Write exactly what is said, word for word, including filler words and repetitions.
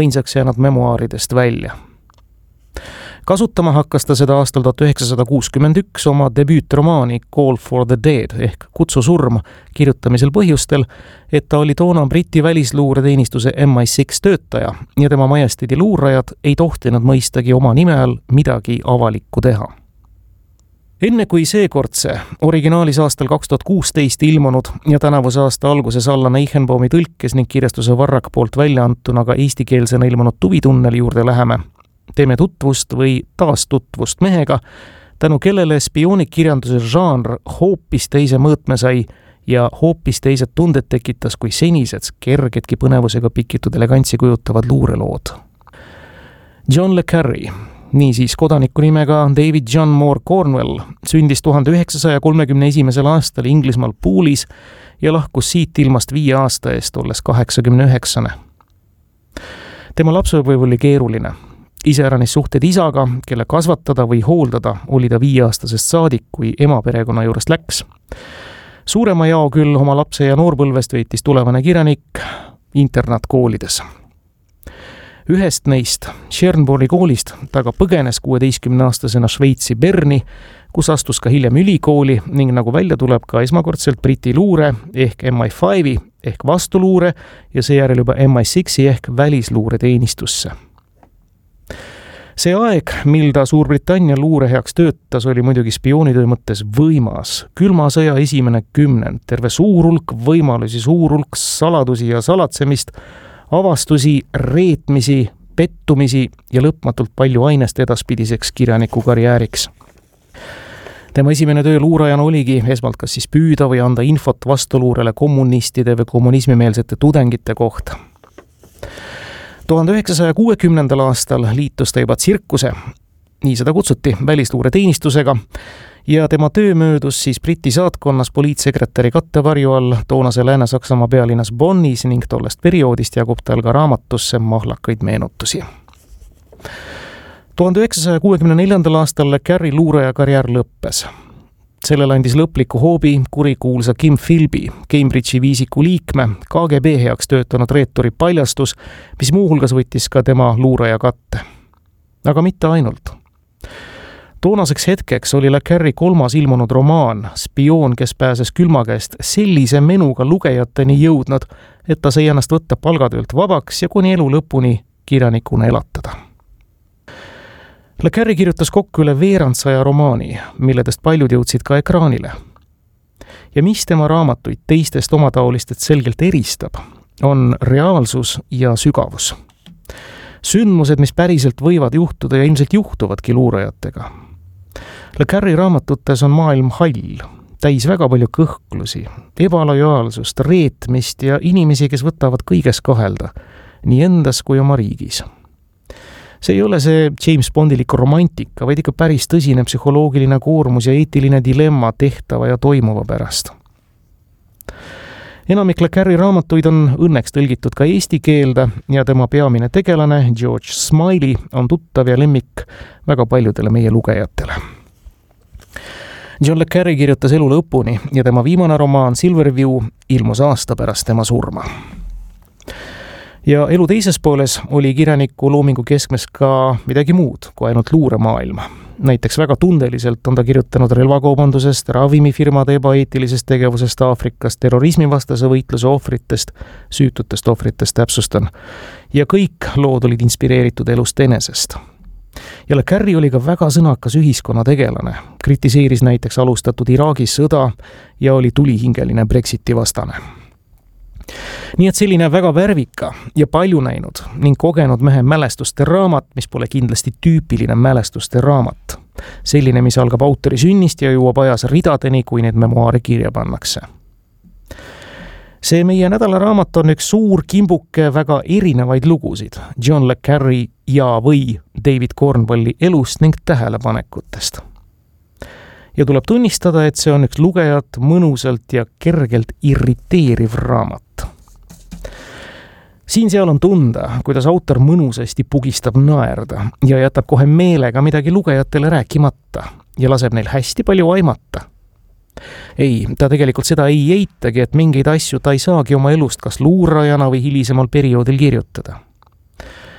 ainsaks jäänud memuaaridest välja. Kasutama hakkas ta seda aastal tuhat üheksasada kuuskümmend üks oma debüütromaani Call for the Dead ehk Kutsu surma kirjutamisel põhjustel, et ta oli toona Briti välisluureteenistuse M I kuus töötaja ja tema majesteedi luurajad ei tohtinud mõistagi oma nime all midagi avalikku teha. Enne kui seekordse originaalis aastal kaks tuhat kuusteist ilmunud ja tänavuse aasta alguses Allan Eichenbaumi tõlkes ning kirjastuse Varrak poolt välja antuna ka eestikeelsena ilmunud Tuvitunneli juurde läheme, teeme tutvust või taastutvust mehega, tänu kellele spioonikirjanduse žanr hoopis teise mõõtme sai ja hoopis teised tunded tekitas kui senised kergedki põnevusega pikitud elegantsi kujutavad luurelood. John le Carré, niisiis kodaniku nimega David John Moore Cornwell, sündis tuhande üheksasaja kolmekümne esimesel aastal Inglismaal Poolis ja lahkus siit ilmast viie aasta eest, olles kaheksakümne üheksane. Tema lapsepõlv oli keeruline. Iseäranis suhted isaga, kelle kasvatada või hooldada oli ta viieaastasest saadik, kui ema perekonna juurest läks. Suurema jao küll oma lapse ja noorpõlvest veetis tulevane kirjanik internaatkoolides. Ühest neist, Sherborne'i koolist, ta ka põgenes kuueteistkümneaastasena Šveitsi Berni, kus astus ka hiljem ülikooli ning nagu välja tuleb ka esmakordselt Briti luure ehk M I vii'i ehk vastuluure ja seejärel juba M I kuusi ehk välisluureteenistusse. See aeg, mil ta Suurbritannia luure heaks töötas, oli muidugi spioonitöö mõttes võimas. Külma sõja esimene kümnend, terve suur hulk võimalusi, suur hulk saladusi ja salatsemist, avastusi, reetmisi, pettumisi ja lõpmatult palju ainest edaspidiseks kirjaniku karjääriks. Tema esimene töö luurajana oligi esmalt kas siis püüda või anda infot vastuluurele kommunistide või kommunismimeelsete tudengite kohta. tuhande üheksasaja kuuekümnendal aastal liitus ta juba tsirkuse, nii seda kutsuti, välisluureteenistusega ja tema töö möödus siis Briti saatkonnas poliitsekretäri kattevarju all toonase Lääne-Saksamaa pealinnas Bonnis ning tollest perioodist jagub tal ka raamatusse mahlakaid meenutusi. tuhande üheksasaja kuuekümne neljandal aastal le Carré luuraja karjäär lõppes. Sellele andis lõpliku hoobi kurikuulsa Kim Philby, Cambridge'i viisiku liikme, K G B heaks töötanud reeturi paljastus, mis muuhulgas võttis ka tema luuraja katte. Aga mitte ainult. Toonaseks hetkeks oli le Carré kolmas ilmunud romaan, Spioon, kes pääses külma käest, sellise menuga lugejateni jõudnud, et ta sai ennast võtta palgatöölt vabaks ja kuni elu lõpuni kirjanikuna elatada. Le Carré kirjutas kokku üle veerandsaja romaani, milledest paljud jõudsid ka ekraanile. Ja mis tema raamatuid teistest omataolistest selgelt eristab, on reaalsus ja sügavus. Sündmused, mis päriselt võivad juhtuda ja ilmselt juhtuvadki luurajatega. Le Carré raamatutes on maailm hall, täis väga palju kõhklusi, ebalojaalsust, reetmist ja inimesi, kes võtavad kõiges kahelda, nii endas kui oma riigis. See ei ole see James Bondilik romantika, vaid ikka päris tõsine psühholoogiline koormus ja eetiline dilemma tehtava ja toimuva pärast. Enamik le Carré raamatuid on õnneks tõlgitud ka eesti keelde ja tema peamine tegelane, George Smiley, on tuttav ja lemmik väga paljudele meie lugejatele. John le Carré kirjutas elu lõpuni ja tema viimane romaan Silverview ilmus aasta pärast tema surma. Ja elu teises pooles oli kirjaniku loomingu keskmes ka midagi muud kui ainult luuremaailma. Näiteks väga tundeliselt on ta kirjutanud relvakaubandusest, ravimifirmade ebaeetilisest tegevusest Aafrikas, terrorismivastase võitluse ohvritest, süütutest ohvritest täpsustan. Ja kõik lood olid inspireeritud elust enesest. Ja le Carré oli ka väga sõnakas ühiskonna tegelane, kritiseeris näiteks alustatud Iraagis sõda ja oli tulihingeline Brexiti vastane. Nii et selline väga värvika ja palju näinud ning kogenud mehe mälestuste raamat, mis pole kindlasti tüüpiline mälestuste raamat. Selline, mis algab autori sünnist ja jõuab ajas ridadeni, kui need memuaare kirja pannakse. See meie nädala raamat on üks suur kimbuke väga erinevaid lugusid John le Carré ja või David Cornwelli elust ning tähelepanekutest. Ja tuleb tunnistada, et see on üks lugejat mõnusalt ja kergelt irriteeriv raamat. Siin-seal on tunda, kuidas autor mõnusasti pugistab naerda ja jätab kohe meelega midagi lugejatele rääkimata ja laseb neil hästi palju aimata. Ei, ta tegelikult seda ei eitagi, et mingeid asju ta ei saagi oma elust kas luurajana või hilisemal perioodil kirjutada.